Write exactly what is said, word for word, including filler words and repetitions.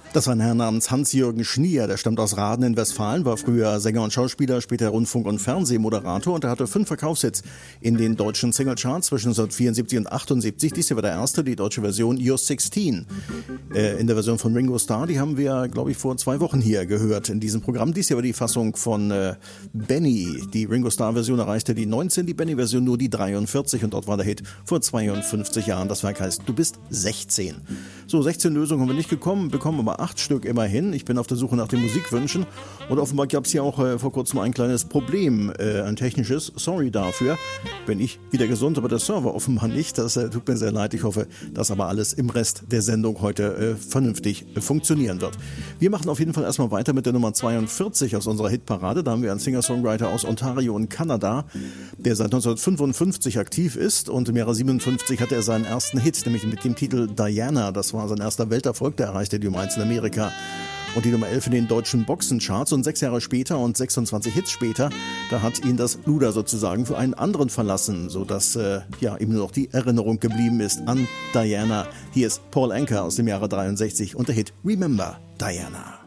Das war ein Herr namens Hans-Jürgen Schnier, der stammt aus Rahden in Westfalen, war früher Sänger und Schauspieler, später Rundfunk- und Fernsehmoderator und er hatte fünf Verkaufshits in den deutschen Singlecharts zwischen neunzehnhundertvierundsiebzig und achtundsiebzig. Dies hier war der erste, die deutsche Version You're sixteen. Äh, in der Version von Ringo Starr, die haben wir, glaube ich, vor zwei Wochen hier gehört in diesem Programm. Dies hier war die Fassung von äh, Benny. Die Ringo Starr-Version erreichte die neunzehn, die Benny-Version nur die dreiundvierzig und dort war der Hit vor zweiundfünfzig Jahren. Das Werk heißt Du bist sechzehn. So, sechzehn Lösungen haben wir nicht gekommen, bekommen aber acht Stück immerhin. Ich bin auf der Suche nach den Musikwünschen und offenbar gab es hier auch äh, vor kurzem ein kleines Problem, äh, ein technisches. Sorry dafür. Bin ich wieder gesund, aber der Server offenbar nicht. Das äh, tut mir sehr leid. Ich hoffe, dass aber alles im Rest der Sendung heute äh, vernünftig äh, funktionieren wird. Wir machen auf jeden Fall erstmal weiter mit der Nummer zweiundvierzig aus unserer Hitparade. Da haben wir einen Singer-Songwriter aus Ontario in Kanada, der seit neunzehnhundertfünfundfünfzig aktiv ist und im Jahre siebenundfünfzig hatte er seinen ersten Hit, nämlich mit dem Titel Diana. Das war sein erster Welterfolg, der erreichte die Nummer eins in Amerika und die Nummer elf in den deutschen Boxencharts und sechs Jahre später und sechsundzwanzig Hits später, da hat ihn das Luder sozusagen für einen anderen verlassen, sodass äh, ja, ihm nur noch die Erinnerung geblieben ist an Diana. Hier ist Paul Anka aus dem Jahre dreiundsechzig und der Hit Remember Diana.